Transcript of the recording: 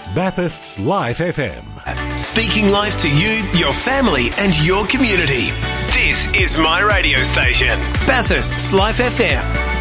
Bathurst's Life FM. Speaking life to you, your family and your community. This is my radio station, Bathurst's Life FM.